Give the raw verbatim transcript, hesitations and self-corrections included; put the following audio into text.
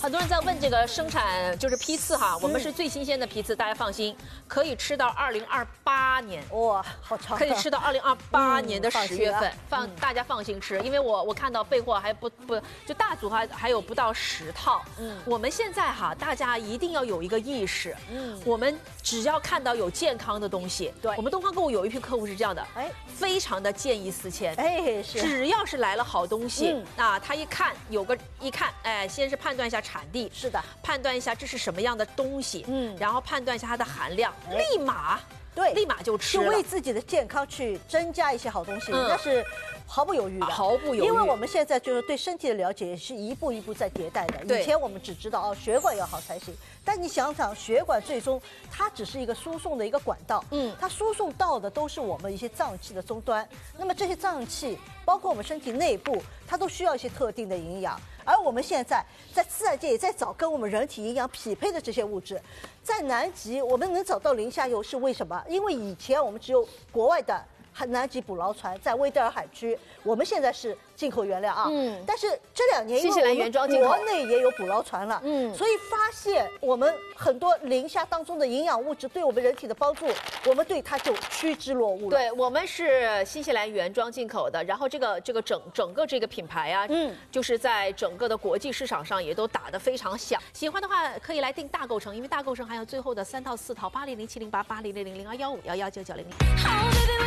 很多人在问这个生产就是批次哈，我们是最新鲜的批次，大家放心，可以吃到二零二八年。 哇，好长！ 可以吃到二零二八年的嗯十月份，放嗯大家放心吃，因为我我看到备货还不不就大组还还有不到十套。嗯，我们现在哈，大家一定要有一个意识，嗯，我们只要看到有健康的东西， 对， 我们东方购物有一批客户是这样的，哎，非常的见异思迁， 哎，是， 只要是来了好东西，嗯、啊，他一看有个一看，哎，先是判断一下产地， 是的， 判断一下这是什么样的东西，嗯，然后判断一下它的含量， 哎、 立马。 对， 立马就吃了， 就为自己的健康去增加一些好东西，那、嗯、是毫不犹豫的， 毫不犹豫。 因为我们现在就是对身体的了解是一步一步在迭代的。以前我们只知道哦，血管要好才行，但你想想，血管最终它只是一个输送的一个管道，嗯，它输送到的都是我们一些脏器的终端。那么这些脏器，包括我们身体内部，它都需要一些特定的营养。而我们现在在自然界也在找跟我们人体营养匹配的这些物质，在南极我们能找到磷虾油是为什么？因为以前我们只有国外的南极捕捞船在威德尔海区，我们现在是进口原料啊，嗯，但是这两年因为我们国内也有捕捞船了，嗯，所以发现我们很多磷虾当中的营养物质对我们人体的帮助，我们对它就趋之若鹜了。 对，我们是新西兰原装进口的，然后这个这个整整个这个品牌啊，嗯，就是在整个的国际市场上也都打得非常响。喜欢的话可以来订大购城，因为大购城还有最后的三套四套八零零七零八八零零零零二幺五幺幺九九零零。